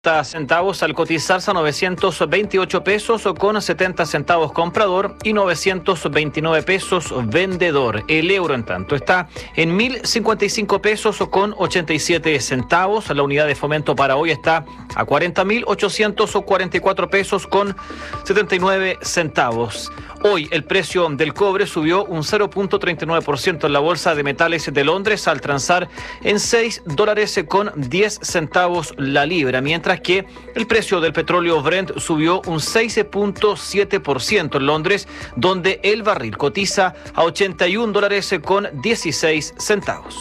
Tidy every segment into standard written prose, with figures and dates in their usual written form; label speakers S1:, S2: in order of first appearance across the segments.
S1: Centavos al cotizarse a 928 pesos con 70 centavos comprador y 929 pesos vendedor. El euro, en tanto, está en 1.055 pesos con 87 centavos. La unidad de fomento para hoy está a 40.844 pesos con 79 centavos. Hoy el precio del cobre subió un 0.39% en la bolsa de metales de Londres al transar en $6 con 10 centavos la libra, mientras que el precio del petróleo Brent subió un 6.7% en Londres, donde el barril cotiza a $81 con 16 centavos.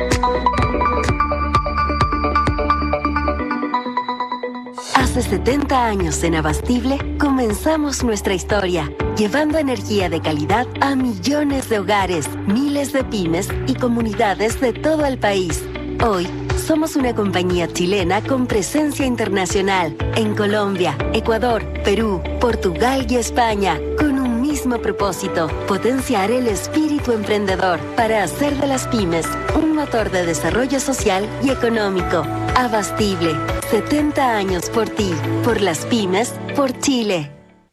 S2: Hace 70 años en Abastible comenzamos nuestra historia, llevando energía de calidad a millones de hogares, miles de pymes y comunidades de todo el país. Hoy somos una compañía chilena con presencia internacional en Colombia, Ecuador, Perú, Portugal y España, con un mismo propósito: potenciar el espíritu emprendedor para hacer de las pymes un motor de desarrollo social y económico. Abastible, 70 años por ti, por las pymes, por Chile.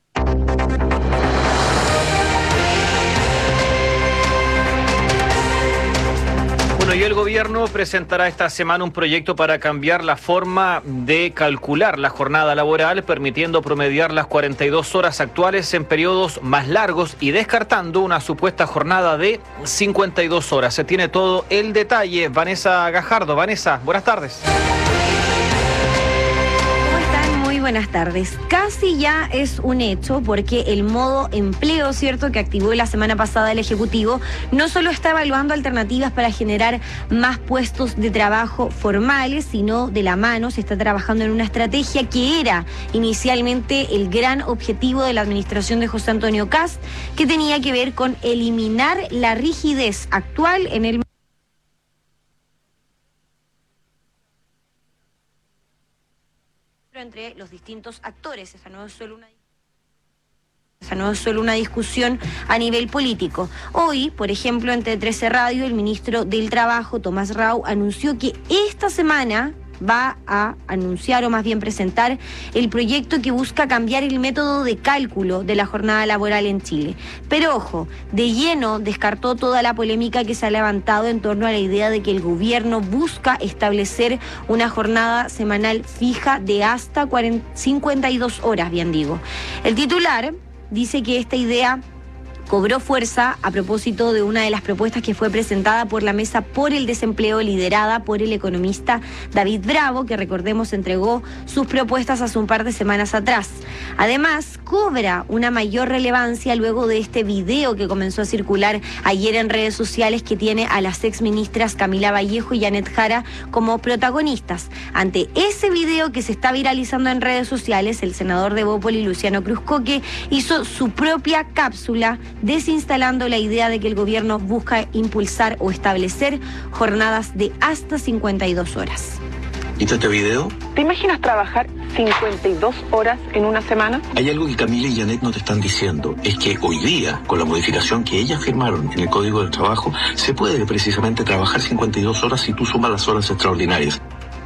S1: Y el gobierno presentará esta semana un proyecto para cambiar la forma de calcular la jornada laboral, permitiendo promediar las 42 horas actuales en periodos más largos y descartando una supuesta jornada de 52 horas. Se tiene todo el detalle. Vanessa Gajardo. Vanessa, buenas tardes.
S3: Buenas tardes. Casi ya es un hecho porque el modo empleo, ¿cierto?, que activó la semana pasada el Ejecutivo, no solo está evaluando alternativas para generar más puestos de trabajo formales, sino de la mano se está trabajando en una estrategia que era inicialmente el gran objetivo de la administración de José Antonio Kast, que tenía que ver con eliminar la rigidez actual en el entre los distintos actores. Esa no es solo una discusión a nivel político. Hoy, por ejemplo, en T13 Radio, el ministro del Trabajo, Tomás Rau, anunció que esta semana va a anunciar, o más bien presentar, el proyecto que busca cambiar el método de cálculo de la jornada laboral en Chile. Pero ojo, de lleno descartó toda la polémica que se ha levantado en torno a la idea de que el gobierno busca establecer una jornada semanal fija de hasta 52 horas, bien digo. El titular dice que esta idea cobró fuerza a propósito de una de las propuestas que fue presentada por la Mesa por el Desempleo, liderada por el economista David Bravo, que, recordemos, entregó sus propuestas hace un par de semanas atrás. Además, cobra una mayor relevancia luego de este video que comenzó a circular ayer en redes sociales, que tiene a las exministras Camila Vallejo y Janet Jara como protagonistas. Ante ese video que se está viralizando en redes sociales, el senador de Bópoli, Luciano Cruzcoque, hizo su propia cápsula desinstalando la idea de que el gobierno busca impulsar o establecer jornadas de hasta 52 horas.
S4: ¿Viste este video?
S5: ¿Te imaginas trabajar 52 horas en una semana?
S4: Hay algo que Camila y Janet no te están diciendo. Es que hoy día, con la modificación que ellas firmaron en el Código del Trabajo, se puede precisamente trabajar 52 horas si tú sumas las horas extraordinarias.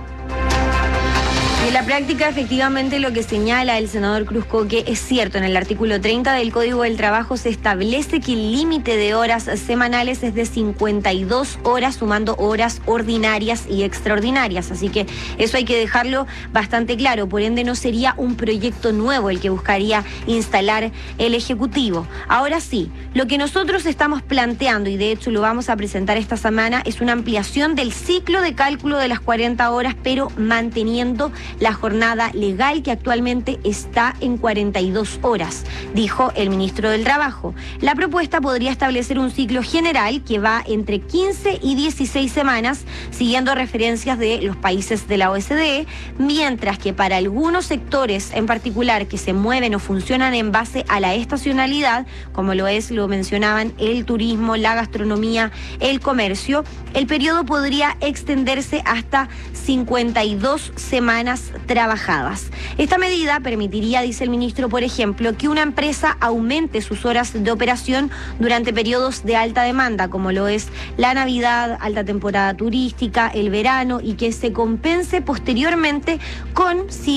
S3: En la práctica, efectivamente, lo que señala el senador Cruzcoque es cierto. En el artículo 30 del Código del Trabajo se establece que el límite de horas semanales es de 52 horas, sumando horas ordinarias y extraordinarias. Así que eso hay que dejarlo bastante claro. Por ende, no sería un proyecto nuevo el que buscaría instalar el Ejecutivo. Ahora sí, lo que nosotros estamos planteando, y de hecho lo vamos a presentar esta semana, es una ampliación del ciclo de cálculo de las 40 horas, pero manteniendo la jornada legal, que actualmente está en 42 horas, dijo el ministro del Trabajo. La propuesta podría establecer un ciclo general que va entre 15 y 16 semanas, siguiendo referencias de los países de la OCDE, mientras que para algunos sectores en particular que se mueven o funcionan en base a la estacionalidad, como lo mencionaban, el turismo, la gastronomía, el comercio, el periodo podría extenderse hasta 52 semanas trabajadas. Esta medida permitiría, dice el ministro, por ejemplo, que una empresa aumente sus horas de operación durante periodos de alta demanda, como lo es la Navidad, alta temporada turística, el verano, y que se compense posteriormente con